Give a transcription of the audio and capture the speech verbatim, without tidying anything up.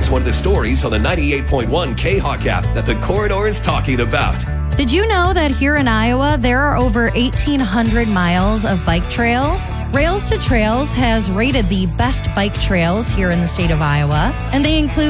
Here's one of the stories on the ninety-eight point one K-Hawk app that the Corridor is talking about. Did you know that here in Iowa, there are over eighteen hundred miles of bike trails? Rails to Trails has rated the best bike trails here in the state of Iowa, and they include